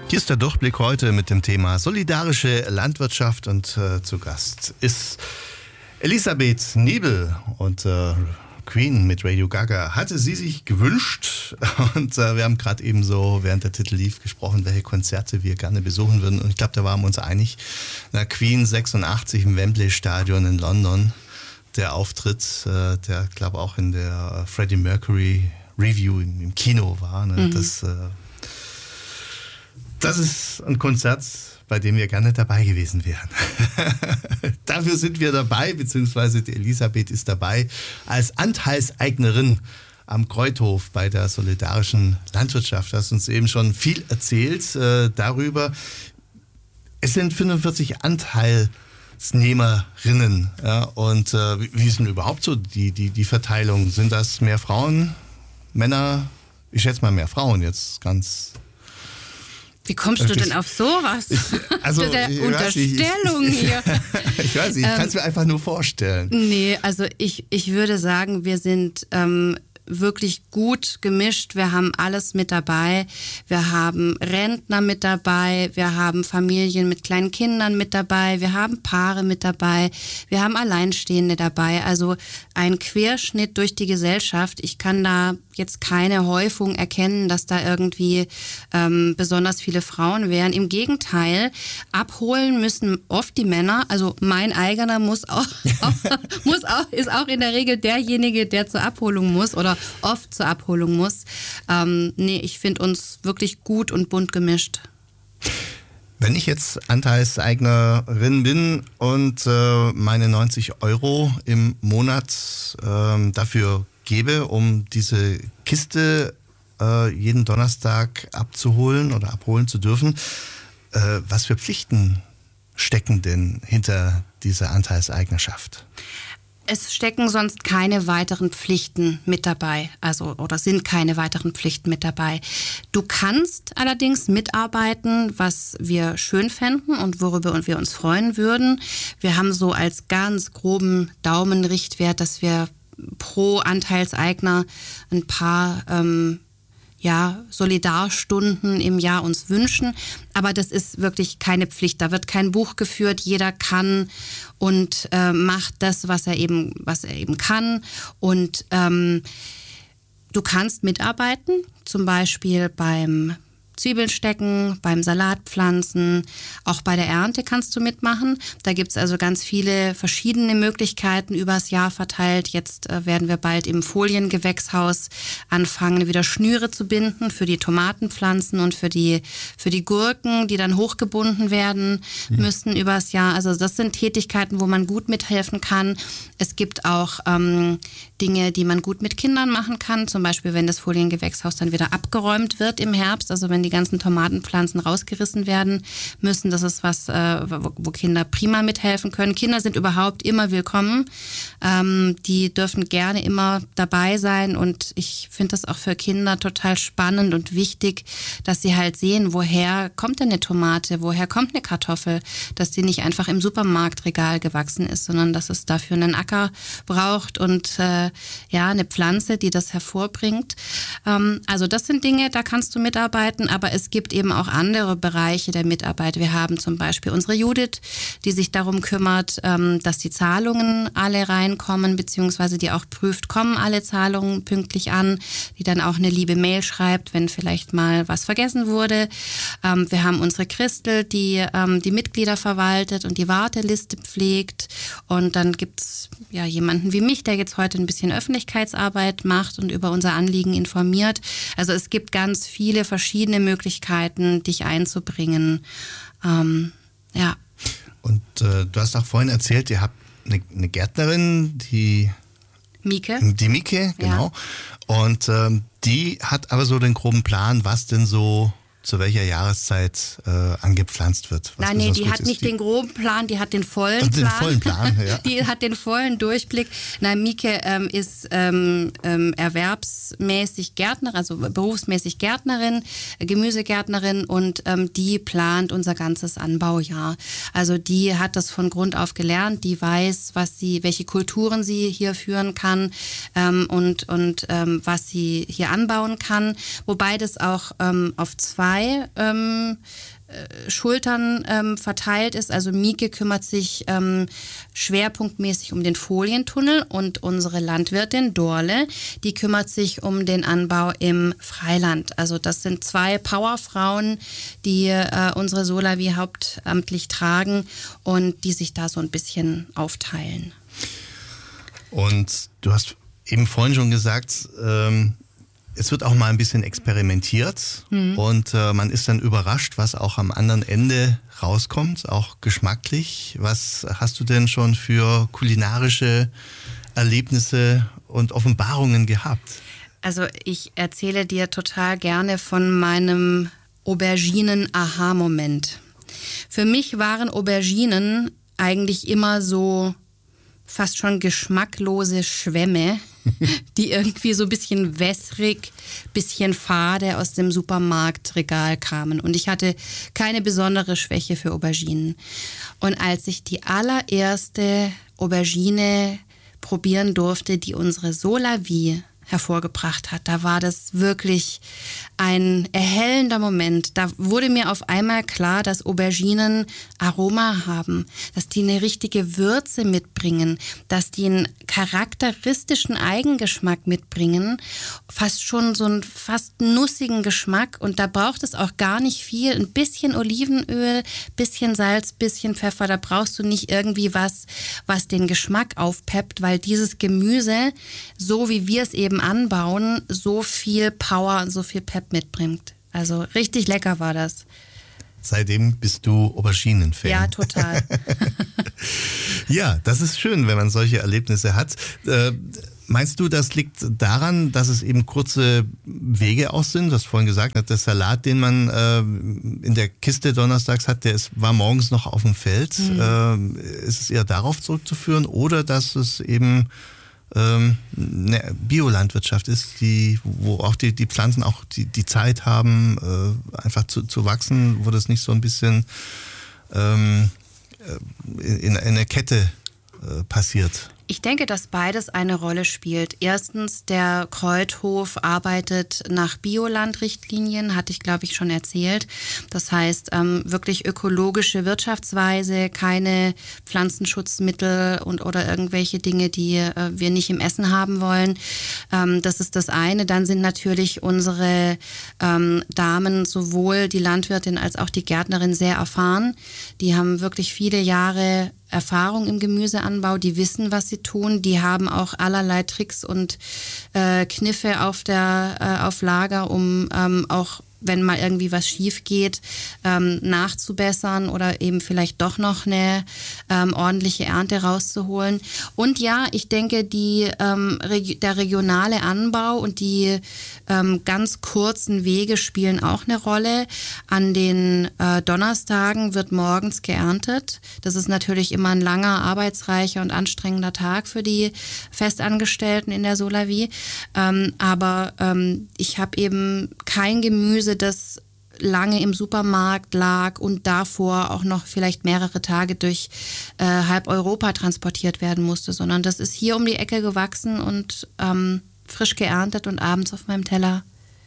Hier ist der Durchblick heute mit dem Thema solidarische Landwirtschaft und zu Gast ist Elisabeth Nebel und Queen mit Radio Gaga hatte sie sich gewünscht und wir haben gerade eben so, während der Titel lief, gesprochen, welche Konzerte wir gerne besuchen würden und ich glaube, da waren wir uns einig. Queen 86 im Wembley Stadion in London, der Auftritt, der glaube auch in der Freddie Mercury Review im Kino war. Ne? Das ist ein Konzert, bei dem wir gerne dabei gewesen wären. Dafür sind wir dabei, beziehungsweise die Elisabeth ist dabei als Anteilseignerin am Kreuthof bei der solidarischen Landwirtschaft. Du hast uns eben schon viel erzählt darüber. Es sind 45 Anteilsnehmerinnen. Ja, und wie ist denn überhaupt so die Verteilung? Sind das mehr Frauen, Männer? Ich schätze mal mehr Frauen jetzt ganz... Wie kommst du denn auf sowas? Also, das ist ja Unterstellung hier. Ich weiß nicht, ich kann es mir einfach nur vorstellen. Nee, also ich würde sagen, wir sind wirklich gut gemischt. Wir haben alles mit dabei. Wir haben Rentner mit dabei. Wir haben Familien mit kleinen Kindern mit dabei. Wir haben Paare mit dabei. Wir haben Alleinstehende dabei. Also ein Querschnitt durch die Gesellschaft. Ich kann da jetzt keine Häufung erkennen, dass da irgendwie besonders viele Frauen wären. Im Gegenteil, abholen müssen oft die Männer. Also mein eigener ist auch in der Regel derjenige, der zur Abholung muss oder oft zur Abholung muss. Ich finde uns wirklich gut und bunt gemischt. Wenn ich jetzt Anteilseignerin bin und meine 90 € im Monat dafür gebe, um diese Kiste jeden Donnerstag abzuholen oder abholen zu dürfen, was für Pflichten stecken denn hinter dieser Anteilseignerschaft? Es stecken sonst keine weiteren Pflichten mit dabei, oder sind keine weiteren Pflichten mit dabei. Du kannst allerdings mitarbeiten, was wir schön fänden und worüber wir uns freuen würden. Wir haben so als ganz groben Daumenrichtwert, dass wir pro Anteilseigner ein paar Solidarstunden im Jahr uns wünschen. Aber das ist wirklich keine Pflicht. Da wird kein Buch geführt. Jeder kann und macht das, was er eben kann. Und du kannst mitarbeiten, zum Beispiel beim Zwiebeln stecken, beim Salatpflanzen, auch bei der Ernte kannst du mitmachen. Da gibt es also ganz viele verschiedene Möglichkeiten übers Jahr verteilt. Jetzt werden wir bald im Foliengewächshaus anfangen, wieder Schnüre zu binden für die Tomatenpflanzen und für die Gurken, die dann hochgebunden werden müssen übers Jahr. Also das sind Tätigkeiten, wo man gut mithelfen kann. Es gibt auch Dinge, die man gut mit Kindern machen kann. Zum Beispiel, wenn das Foliengewächshaus dann wieder abgeräumt wird im Herbst, also wenn die ganzen Tomatenpflanzen rausgerissen werden müssen. Das ist was, wo Kinder prima mithelfen können. Kinder sind überhaupt immer willkommen. Die dürfen gerne immer dabei sein und ich finde das auch für Kinder total spannend und wichtig, dass sie halt sehen, woher kommt denn eine Tomate, woher kommt eine Kartoffel, dass die nicht einfach im Supermarktregal gewachsen ist, sondern dass es dafür einen Acker braucht und eine Pflanze, die das hervorbringt. Also das sind Dinge, da kannst du mitarbeiten, aber es gibt eben auch andere Bereiche der Mitarbeit. Wir haben zum Beispiel unsere Judith, die sich darum kümmert, dass die Zahlungen alle reinkommen, beziehungsweise die auch prüft, kommen alle Zahlungen pünktlich an, die dann auch eine liebe Mail schreibt, wenn vielleicht mal was vergessen wurde. Wir haben unsere Christel, die die Mitglieder verwaltet und die Warteliste pflegt. Und dann gibt es jemanden wie mich, der jetzt heute ein bisschen Öffentlichkeitsarbeit macht und über unser Anliegen informiert. Also es gibt ganz viele verschiedene Möglichkeiten, dich einzubringen. Und du hast auch vorhin erzählt, ihr habt eine Gärtnerin, die Mieke. Die Mieke, genau. Ja. Und die hat aber so den groben Plan, was denn so zu welcher Jahreszeit angepflanzt wird. Nein, die hat nicht den groben Plan, die hat den vollen Plan. Den vollen Plan, ja. Die hat den vollen Durchblick. Mieke ist erwerbsmäßig Gärtnerin, also berufsmäßig Gärtnerin, Gemüsegärtnerin und die plant unser ganzes Anbaujahr. Also die hat das von Grund auf gelernt, die weiß, welche Kulturen sie hier führen kann und was sie hier anbauen kann. Wobei das auch auf zwei 2 Schultern verteilt ist. Also Mieke kümmert sich schwerpunktmäßig um den Folientunnel und unsere Landwirtin Dorle, die kümmert sich um den Anbau im Freiland. Also das sind 2 Powerfrauen, die unsere Solavi hauptamtlich tragen und die sich da so ein bisschen aufteilen. Und du hast eben vorhin schon gesagt, es wird auch mal ein bisschen experimentiert und man ist dann überrascht, was auch am anderen Ende rauskommt, auch geschmacklich. Was hast du denn schon für kulinarische Erlebnisse und Offenbarungen gehabt? Also ich erzähle dir total gerne von meinem Auberginen-Aha-Moment. Für mich waren Auberginen eigentlich immer so fast schon geschmacklose Schwämme, die irgendwie so ein bisschen wässrig, bisschen fade aus dem Supermarktregal kamen. Und ich hatte keine besondere Schwäche für Auberginen. Und als ich die allererste Aubergine probieren durfte, die unsere Solavi hervorgebracht hat, da war das wirklich ein erhellender Moment. Da wurde mir auf einmal klar, dass Auberginen Aroma haben, dass die eine richtige Würze mitbringen, dass die einen charakteristischen Eigengeschmack mitbringen, fast schon so einen fast nussigen Geschmack. Und da braucht es auch gar nicht viel. Ein bisschen Olivenöl, bisschen Salz, bisschen Pfeffer. Da brauchst du nicht irgendwie was den Geschmack aufpeppt, weil dieses Gemüse, so wie wir es eben anbauen, so viel Power und so viel Pep mitbringt. Also richtig lecker war das. Seitdem bist du Auberginen-Fan. Ja, total. Ja, das ist schön, wenn man solche Erlebnisse hat. Meinst du, das liegt daran, dass es eben kurze Wege auch sind? Du hast vorhin gesagt, der Salat, den man in der Kiste donnerstags hat, war morgens noch auf dem Feld. Ist es eher darauf zurückzuführen oder dass es eben eine Biolandwirtschaft ist, wo auch die Pflanzen auch die Zeit haben, einfach zu wachsen, wo das nicht so ein bisschen in einer Kette passiert? Ich denke, dass beides eine Rolle spielt. Erstens, der Kreuthof arbeitet nach Biolandrichtlinien, hatte ich, glaube ich, schon erzählt. Das heißt, wirklich ökologische Wirtschaftsweise, keine Pflanzenschutzmittel oder irgendwelche Dinge, die wir nicht im Essen haben wollen. Das ist das eine. Dann sind natürlich unsere Damen, sowohl die Landwirtin als auch die Gärtnerin, sehr erfahren. Die haben wirklich viele Jahre Erfahrung im Gemüseanbau, die wissen, was sie tun, die haben auch allerlei Tricks und Kniffe auf Lager, um auch, wenn mal irgendwie was schief geht, nachzubessern oder eben vielleicht doch noch eine ordentliche Ernte rauszuholen. Und ja, ich denke, der regionale Anbau und die ganz kurzen Wege spielen auch eine Rolle. An den Donnerstagen wird morgens geerntet. Das ist natürlich immer ein langer, arbeitsreicher und anstrengender Tag für die Festangestellten in der Solavi. Aber ich habe eben kein Gemüse, das lange im Supermarkt lag und davor auch noch vielleicht mehrere Tage durch halb Europa transportiert werden musste, sondern das ist hier um die Ecke gewachsen und frisch geerntet und abends auf meinem Teller.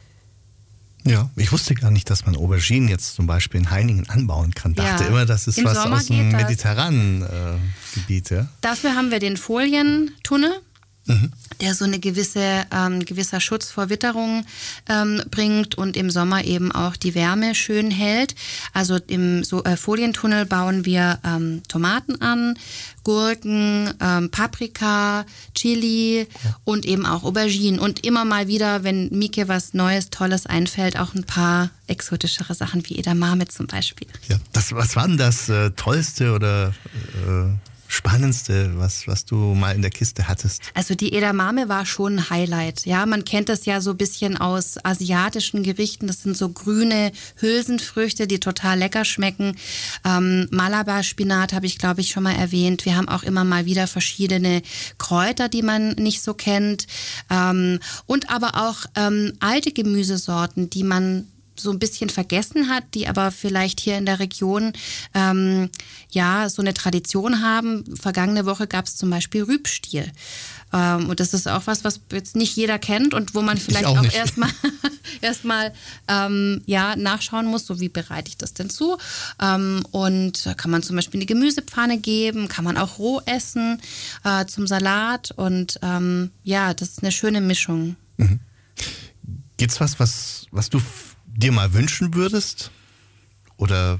Ja, ich wusste gar nicht, dass man Auberginen jetzt zum Beispiel in Heiningen anbauen kann. Dachte immer, das ist was aus dem mediterranen Gebiet. Ja? Dafür haben wir den Folientunnel, der so gewisser Schutz vor Witterung bringt und im Sommer eben auch die Wärme schön hält. Also im Folientunnel bauen wir Tomaten an, Gurken, Paprika, Chili und eben auch Auberginen. Und immer mal wieder, wenn Mieke was Neues, Tolles einfällt, auch ein paar exotischere Sachen wie Edamame zum Beispiel. Ja, was war denn das Tollste oder Spannendste, was du mal in der Kiste hattest? Also die Edamame war schon ein Highlight. Ja, man kennt das ja so ein bisschen aus asiatischen Gerichten. Das sind so grüne Hülsenfrüchte, die total lecker schmecken. Malabar-Spinat habe ich, glaube ich, schon mal erwähnt. Wir haben auch immer mal wieder verschiedene Kräuter, die man nicht so kennt. Und aber auch alte Gemüsesorten, die man so ein bisschen vergessen hat, die aber vielleicht hier in der Region so eine Tradition haben. Vergangene Woche gab es zum Beispiel Rübstiel. Und das ist auch was jetzt nicht jeder kennt und wo man vielleicht auch erstmal nachschauen muss, so wie bereite ich das denn zu. Und da kann man zum Beispiel eine Gemüsepfanne geben, kann man auch roh essen zum Salat und das ist eine schöne Mischung. Mhm. Gibt's was du dir mal wünschen würdest? Oder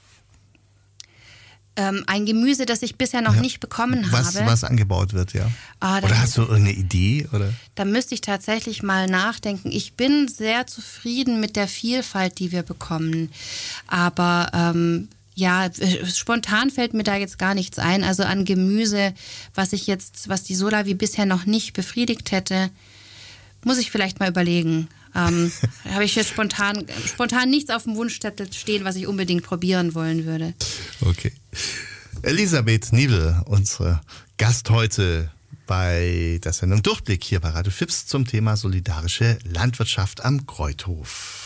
ein Gemüse, das ich bisher noch nicht bekommen habe. Was angebaut wird, ja. Oder hast du irgendeine Idee? Oder? Da müsste ich tatsächlich mal nachdenken. Ich bin sehr zufrieden mit der Vielfalt, die wir bekommen. Aber spontan fällt mir da jetzt gar nichts ein. Also an Gemüse, was die Sola wie bisher noch nicht befriedigt hätte, muss ich vielleicht mal überlegen. Habe ich jetzt spontan nichts auf dem Wunschzettel stehen, was ich unbedingt probieren wollen würde. Okay. Elisabeth Niebel, unsere Gast heute bei der Sendung Durchblick hier bei Radio FIPS zum Thema solidarische Landwirtschaft am Kreuthof.